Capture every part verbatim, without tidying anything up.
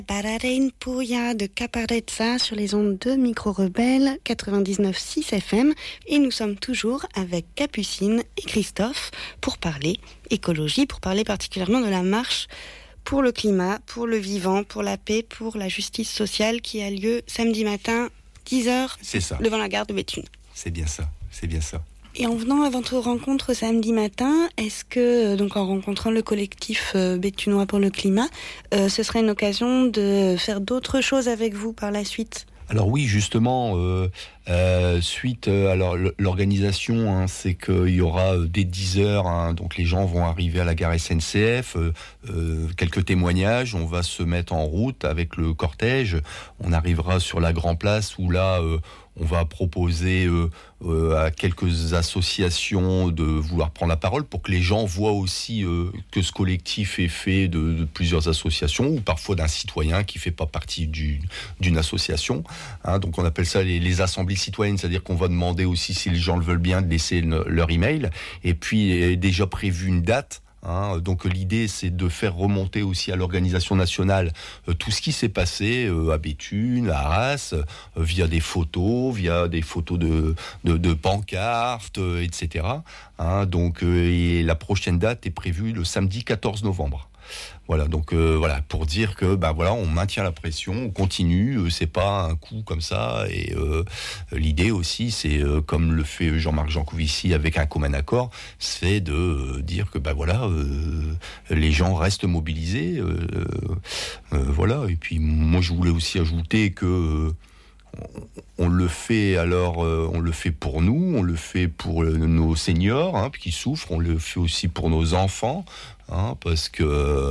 Pararein Pouya de Caparezza sur les ondes de Micro Rebelle quatre-vingt-dix-neuf virgule six F M et nous sommes toujours avec Capucine et Christophe pour parler écologie, pour parler particulièrement de la marche pour le climat, pour le vivant, pour la paix, pour la justice sociale qui a lieu samedi matin dix heures devant la gare de Béthune. C'est bien ça, c'est bien ça. Et en venant à votre rencontre samedi matin, est-ce que, donc en rencontrant le collectif euh, béthunois pour le climat, euh, ce serait une occasion de faire d'autres choses avec vous par la suite ? Alors oui, justement, euh, euh, suite, euh, alors l'organisation, hein, c'est qu'il y aura euh, dès dix heures, hein, donc les gens vont arriver à la gare S N C F, euh, euh, quelques témoignages, on va se mettre en route avec le cortège, on arrivera sur la Grand Place où là, euh, on va proposer euh, euh, à quelques associations de vouloir prendre la parole pour que les gens voient aussi euh, que ce collectif est fait de, de plusieurs associations ou parfois d'un citoyen qui fait pas partie du, d'une association. Hein, donc on appelle ça les, les assemblées citoyennes, c'est-à-dire qu'on va demander aussi si les gens le veulent bien de laisser le, leur email. Et puis est déjà prévu une date. Hein, donc l'idée c'est de faire remonter aussi à l'organisation nationale euh, tout ce qui s'est passé euh, à Béthune, à Arras, euh, via des photos, via des photos de, de, de pancartes, euh, et cetera. Hein, donc euh, et la prochaine date est prévue le samedi quatorze novembre. Voilà, donc euh, voilà, pour dire que ben voilà, on maintient la pression, on continue, euh, c'est pas un coup comme ça. Et euh, l'idée aussi, c'est euh, comme le fait Jean-Marc Jancovici avec un commun accord, c'est de euh, dire que ben voilà, euh, les gens restent mobilisés, euh, euh, voilà. Et puis moi, je voulais aussi ajouter que euh, on le fait alors, euh, on le fait pour nous, on le fait pour euh, nos seniors hein, qui souffrent, on le fait aussi pour nos enfants, hein, parce que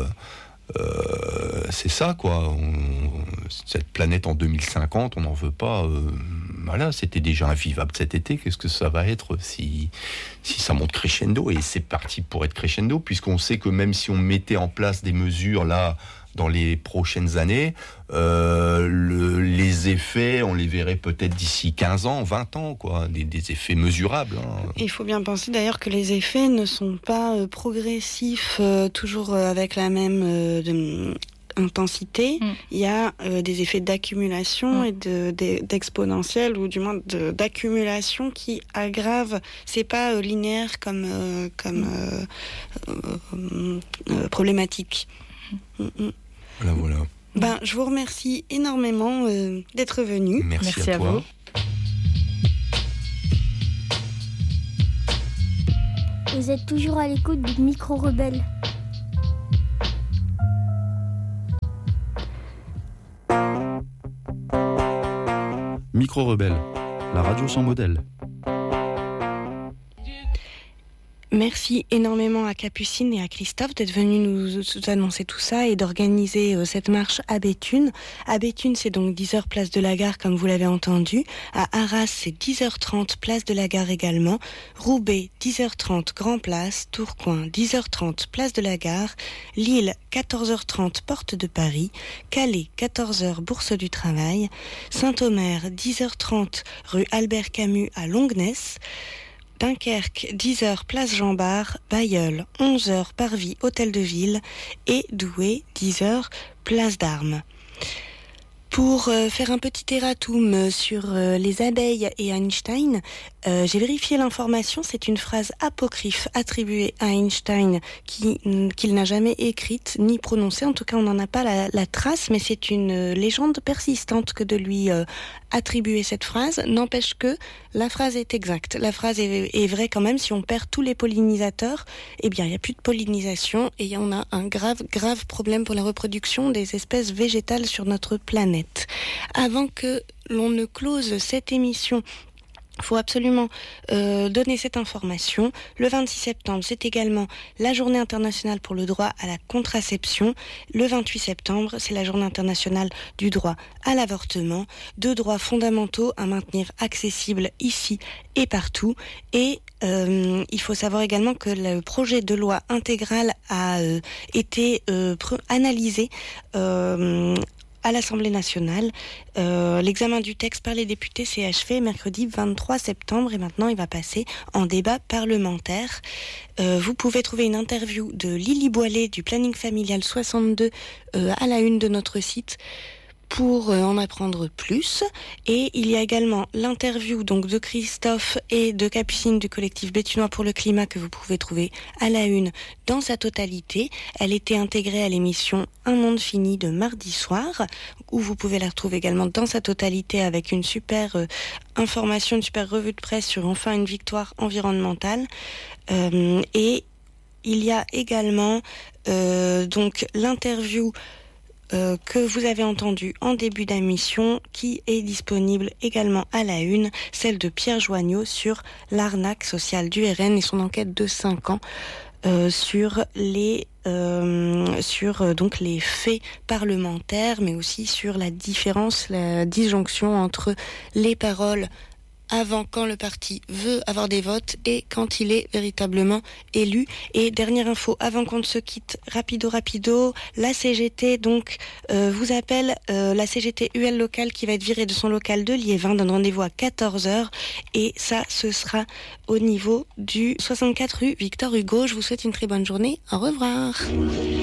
euh, c'est ça quoi. On, cette planète en deux mille cinquante, on n'en veut pas. Euh, voilà, c'était déjà invivable cet été. Qu'est-ce que ça va être si si ça monte crescendo ? Et c'est parti pour être crescendo, puisqu'on sait que même si on mettait en place des mesures là dans les prochaines années, euh, le, les effets, on les verrait peut-être d'ici quinze ans, vingt ans, quoi, des, des effets mesurables. Hein. Il faut bien penser d'ailleurs que les effets ne sont pas euh, progressifs, euh, toujours euh, avec la même euh, de, intensité. Mm. Il y a euh, des effets d'accumulation mm. et de, de, d'exponentielle, ou du moins de, d'accumulation qui aggravent. C'est pas euh, linéaire comme, euh, comme mm. euh, euh, euh, problématique. Mm. Mm. Voilà, voilà. Ben, je vous remercie énormément euh, d'être venu. Merci, Merci à, à toi. Vous. Vous êtes toujours à l'écoute du Micro Rebelle. Micro Rebelle, la radio sans modèle. Merci énormément à Capucine et à Christophe d'être venus nous annoncer tout ça et d'organiser euh, cette marche à Béthune. À Béthune, c'est donc dix heures place de la Gare, comme vous l'avez entendu. À Arras, c'est dix heures trente place de la Gare également. Roubaix, dix heures trente Grand Place. Tourcoing, dix heures trente place de la Gare. Lille, quatorze heures trente porte de Paris. Calais, quatorze heures Bourse du Travail. Saint-Omer, dix heures trente rue Albert Camus à Longnes. Dunkerque, dix heures place Jean Bart, Bailleul, onze heures Parvis, Hôtel de Ville, et Douai, dix heures place d'Armes. Pour euh, faire un petit erratum sur euh, les abeilles et Einstein, euh, j'ai vérifié l'information, c'est une phrase apocryphe attribuée à Einstein qui, qu'il n'a jamais écrite ni prononcée, en tout cas on n'en a pas la, la trace, mais c'est une euh, légende persistante que de lui euh, attribuer cette phrase. N'empêche que la phrase est exacte, la phrase est, est vraie quand même. Si on perd tous les pollinisateurs, eh bien il n'y a plus de pollinisation et on a un grave, grave problème pour la reproduction des espèces végétales sur notre planète. Avant que l'on ne close cette émission, il faut absolument euh, donner cette information. Le vingt-six septembre, c'est également la journée internationale pour le droit à la contraception. Le vingt-huit septembre, c'est la journée internationale du droit à l'avortement. Deux droits fondamentaux à maintenir accessibles ici et partout. Et euh, il faut savoir également que le projet de loi intégral a euh, été euh, analysé euh, à l'Assemblée nationale. Euh, l'examen du texte par les députés s'est achevé mercredi vingt-trois septembre et maintenant il va passer en débat parlementaire. Euh, vous pouvez trouver une interview de Lily Boilet du Planning Familial soixante-deux euh, à la une de notre site pour en apprendre plus. Et il y a également l'interview donc de Christophe et de Capucine du collectif Béthunois pour le climat que vous pouvez trouver à la une dans sa totalité. Elle était intégrée à l'émission Un monde fini de mardi soir, où vous pouvez la retrouver également dans sa totalité avec une super euh, information, une super revue de presse sur enfin une victoire environnementale. Euh, et il y a également euh, donc l'interview Euh, que vous avez entendu en début d'émission, qui est disponible également à la une, celle de Pierre Joignot sur l'arnaque sociale du R N et son enquête de cinq ans euh, sur les euh, sur euh, donc les faits parlementaires, mais aussi sur la différence, la disjonction entre les paroles avant, quand le parti veut avoir des votes et quand il est véritablement élu. Et dernière info, avant qu'on ne se quitte, rapido rapido, la C G T donc euh, vous appelle, euh, la C G T U L locale qui va être virée de son local de Liévin, donne rendez-vous à quatorze heures et ça ce sera au niveau du soixante-quatre rue Victor Hugo. Je vous souhaite une très bonne journée, au revoir.